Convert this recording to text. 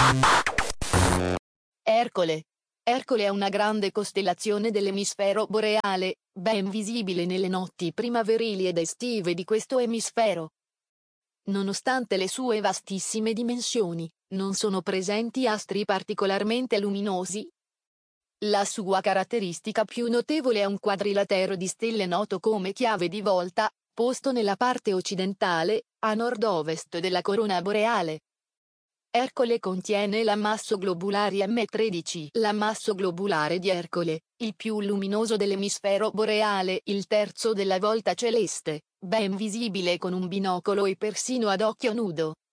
Ercole. Ercole è una grande costellazione dell'emisfero boreale, ben visibile nelle notti primaverili ed estive di questo emisfero. Nonostante le sue vastissime dimensioni, non sono presenti astri particolarmente luminosi. La sua caratteristica più notevole è un quadrilatero di stelle noto come chiave di volta, posto nella parte occidentale, a nord-ovest della corona boreale. Ercole contiene l'ammasso globulare M13. L'ammasso globulare di Ercole, il più luminoso dell'emisfero boreale, il terzo della volta celeste, ben visibile con un binocolo e persino ad occhio nudo.